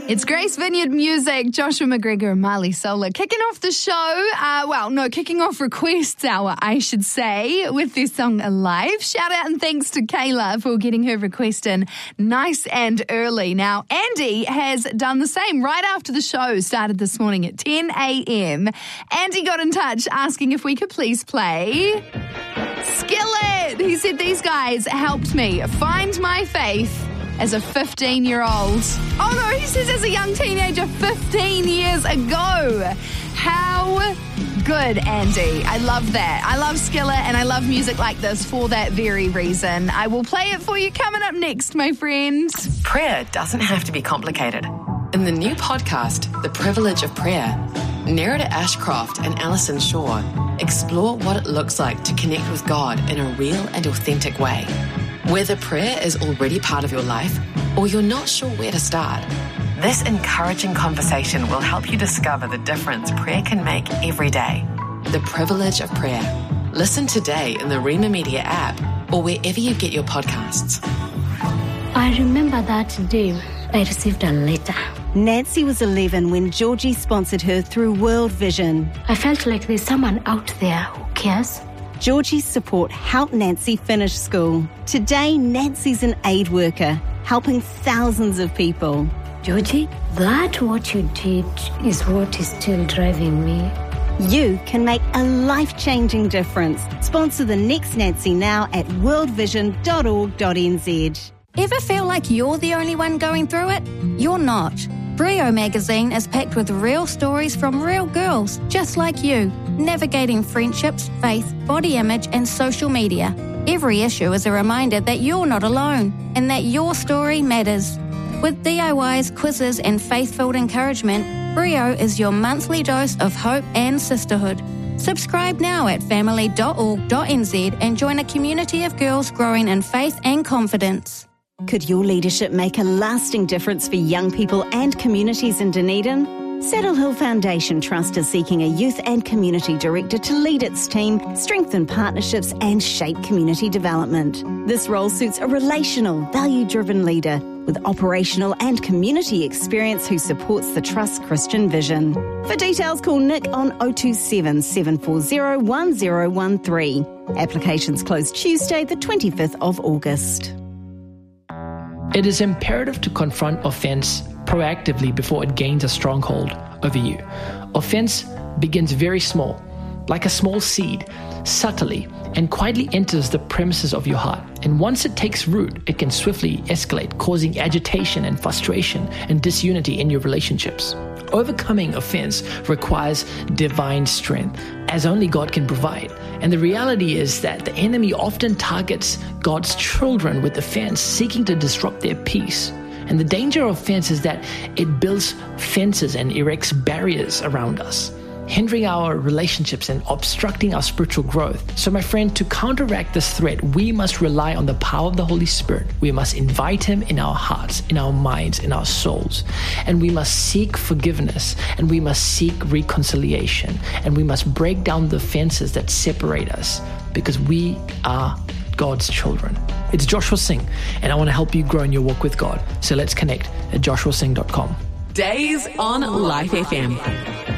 It's Grace Vineyard Music, Joshua McGregor and Marley Solar. Kicking off the show, kicking off requests hour, I should say, with their song Alive. Shout out and thanks to Kayla for getting her request in nice and early. Now, Andy has done the same right after the show started this morning at 10 a.m. Andy got in touch asking if we could please play Skillet. He said these guys helped me find my faith as a 15-year-old. Oh no, he says as a young teenager 15 years ago. How good, Andy. I love that. I love Skillet and I love music like this for that very reason. I will play it for you coming up next, my friends. Prayer doesn't have to be complicated. In the new podcast, The Privilege of Prayer, Nerida Ashcroft and Alison Shaw explore what it looks like to connect with God in a real and authentic way. Whether prayer is already part of your life or you're not sure where to start, this encouraging conversation will help you discover the difference prayer can make every day. The Privilege of Prayer. Listen today in the Rema Media app or wherever you get your podcasts. I remember that day I received a letter. Nancy was 11 when Georgie sponsored her through World Vision. I felt like there's someone out there who cares. Georgie's support helped Nancy finish school. Today, Nancy's an aid worker, helping thousands of people. Georgie, that what you did is what is still driving me. You can make a life-changing difference. Sponsor the next Nancy now at worldvision.org.nz. Ever feel like you're the only one going through it? You're not. Brio magazine is packed with real stories from real girls just like you, navigating friendships, faith, body image and social media. Every issue is a reminder that you're not alone and that your story matters. With DIYs, quizzes and faith-filled encouragement, Brio is your monthly dose of hope and sisterhood. Subscribe now at family.org.nz and join a community of girls growing in faith and confidence. Could your leadership make a lasting difference for young people and communities in Dunedin? Saddle Hill Foundation Trust is seeking a youth and community director to lead its team, strengthen partnerships and shape community development. This role suits a relational, value-driven leader with operational and community experience who supports the Trust's Christian vision. For details, call Nick on 027 740 1013. Applications close Tuesday, the 25th of August. It is imperative to confront offense proactively before it gains a stronghold over you. Offense begins very small, like a small seed, subtly and quietly enters the premises of your heart. And once it takes root, it can swiftly escalate, causing agitation and frustration and disunity in your relationships. Overcoming offense requires divine strength, as only God can provide. And the reality is that the enemy often targets God's children with offense, seeking to disrupt their peace. And the danger of offense is that it builds fences and erects barriers around us, hindering our relationships and obstructing our spiritual growth. So my friend, to counteract this threat, we must rely on the power of the Holy Spirit. We must invite Him in our hearts, in our minds, in our souls. And we must seek forgiveness, and we must seek reconciliation, and we must break down the fences that separate us, because we are God's children. It's Joshua Singh, and I want to help you grow in your walk with God. So let's connect at joshuasingh.com. Days on Life FM.